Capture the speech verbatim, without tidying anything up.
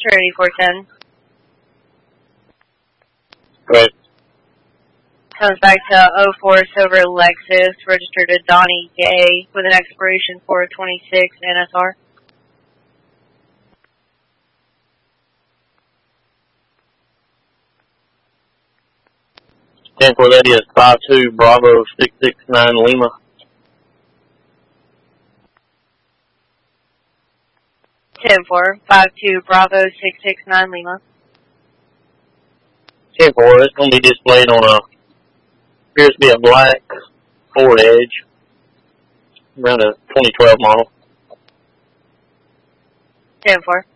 Trinity four ten. Right. Comes back to oh four Silver Lexus, registered to Donnie Gay with an expiration for twenty-six N S R. ten four, that is five two Bravo six six nine Lima. ten four, five two Bravo six six nine Lima. ten four, it's going to be displayed on a, appears to be a black Ford Edge, around a twenty twelve model. ten four.